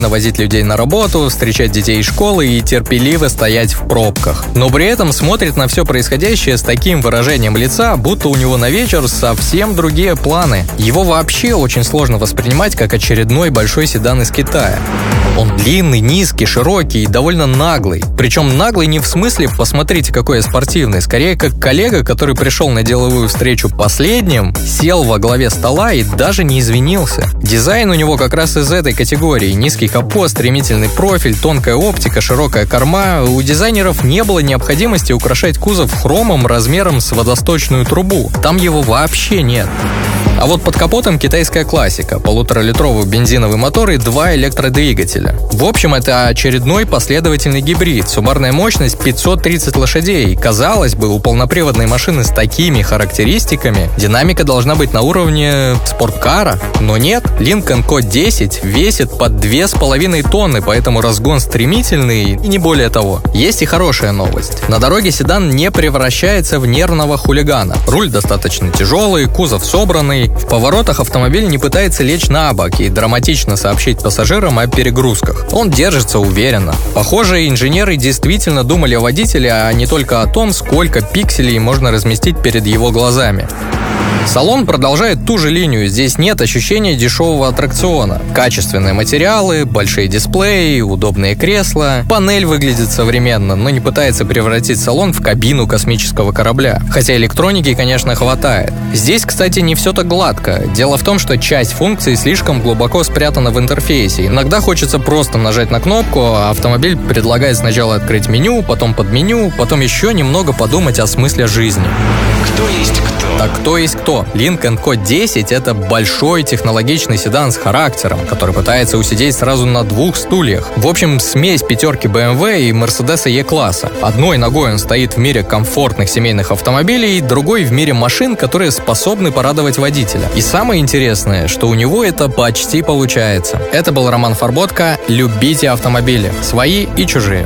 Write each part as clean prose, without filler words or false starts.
возить людей на работу, встречать детей из школы и терпеливо стоять в пробках. Но при этом смотрит на все происходящее с таким выражением лица, будто у него на вечер совсем другие планы. Его вообще очень сложно воспринимать как очередной большой седан из Китая. Он длинный, низкий, широкий и довольно наглый. Причем наглый не в смысле «посмотрите, какой я спортивный», скорее как коллега, который пришел на деловую встречу последним, сел во главе стола и даже не извинился. Дизайн у него как раз из этой категории. Низкий капот, стремительный профиль, тонкая оптика, широкая корма. У дизайнеров не было необходимости украшать кузов хромом размером с водосточную трубу. Там его вообще нет. А вот под капотом китайская классика. 1,5-литровый бензиновый мотор и 2 электродвигателя. В общем, это очередной последовательный гибрид. Суммарная мощность 530 лошадей. Казалось бы, у полноприводной машины с такими характеристиками динамика должна быть на уровне спорткара. Но нет, Lincoln Q10 весит под 2,5 тонны, поэтому разгон стремительный и не более того. Есть и хорошая новость. На дороге седан не превращается в нервного хулигана. Руль достаточно тяжелый, кузов собранный. В поворотах автомобиль не пытается лечь на бок и драматично сообщить пассажирам о перегрузках. Он держится уверенно. Похоже, инженеры действительно думали о водителе, а не только о том, сколько пикселей можно разместить перед его глазами. Салон продолжает ту же линию, здесь нет ощущения дешевого аттракциона. Качественные материалы, большие дисплеи, удобные кресла. Панель выглядит современно, но не пытается превратить салон в кабину космического корабля. Хотя электроники, конечно, хватает. Здесь, кстати, не все так гладко. Дело в том, что часть функций слишком глубоко спрятана в интерфейсе. Иногда хочется просто нажать на кнопку, а автомобиль предлагает сначала открыть меню, потом подменю, потом еще немного подумать о смысле жизни. Кто есть кто? Так кто есть кто? Lincoln Q10 — это большой технологичный седан с характером, который пытается усидеть сразу на 2 стульях. В общем, смесь пятерки BMW и Mercedes E-класса. Одной ногой он стоит в мире комфортных семейных автомобилей, другой в мире машин, которые способны порадовать водителя. И самое интересное, что у него это почти получается. Это был Роман Фарботко. Любите автомобили, свои и чужие.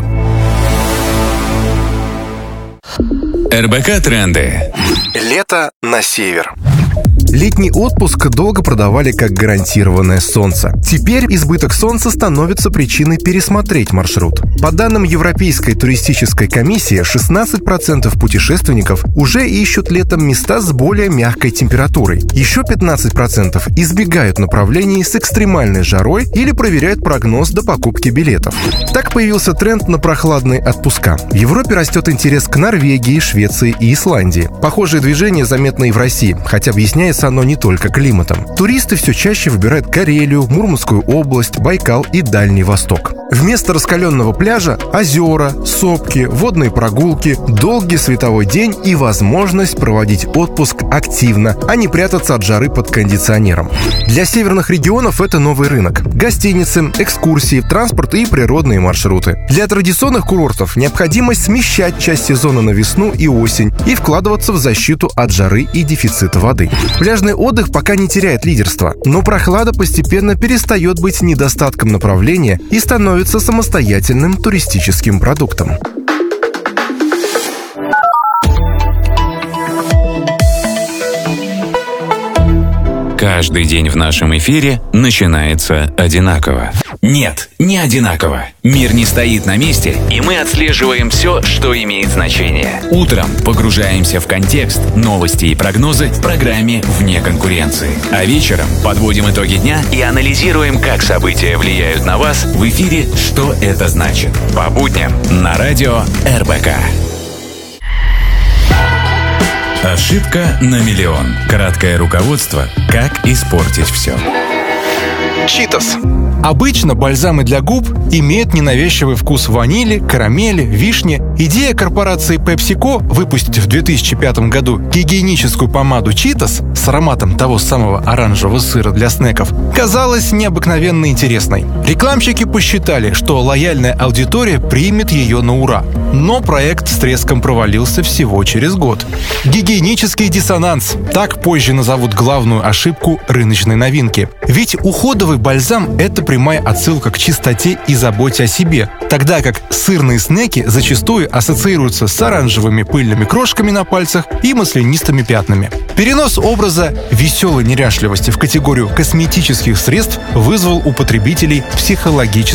РБК Тренды. Лето на север. Летний отпуск долго продавали как гарантированное солнце. Теперь избыток солнца становится причиной пересмотреть маршрут. По данным Европейской туристической комиссии, 16% путешественников уже ищут летом места с более мягкой температурой. Еще 15% избегают направлений с экстремальной жарой или проверяют прогноз до покупки билетов. Так появился тренд на прохладные отпуска. В Европе растет интерес к Норвегии, Швеции и Исландии. Похожее движение заметно и в России, хотя объясняется оно не только климатом. Туристы все чаще выбирают Карелию, Мурманскую область, Байкал и Дальний Восток. Вместо раскаленного пляжа – озера, сопки, водные прогулки, долгий световой день и возможность проводить отпуск активно, а не прятаться от жары под кондиционером. Для северных регионов это новый рынок. Гостиницы, экскурсии, транспорт и природные маршруты. Для традиционных курортов необходимость смещать часть сезона на весну и осень и вкладываться в защиту от жары и дефицита воды. Пляжный отдых пока не теряет лидерство, но прохлада постепенно перестает быть недостатком направления и становится самостоятельным туристическим продуктом. Каждый день в нашем эфире начинается одинаково. Нет, не одинаково. Мир не стоит на месте, и мы отслеживаем все, что имеет значение. Утром погружаемся в контекст, новости и прогнозы в программе «Вне конкуренции». А вечером подводим итоги дня и анализируем, как события влияют на вас в эфире «Что это значит?» По будням на радио РБК. Ошибка на миллион. Краткое руководство «Как испортить все». Читос. Обычно бальзамы для губ имеют ненавязчивый вкус ванили, карамели, вишни. Идея корпорации PepsiCo выпустить в 2005 году гигиеническую помаду Читос с ароматом того самого оранжевого сыра для снеков казалась необыкновенно интересной. Рекламщики посчитали, что лояльная аудитория примет ее на ура. Но проект с треском провалился всего через год. Гигиенический диссонанс. Так позже назовут главную ошибку рыночной новинки. Ведь уходовый бальзам – это прямая отсылка к чистоте и заботе о себе, тогда как сырные снеки зачастую ассоциируются с оранжевыми пыльными крошками на пальцах и маслянистыми пятнами. Перенос образа веселой неряшливости в категорию косметических средств вызвал у потребителей психологический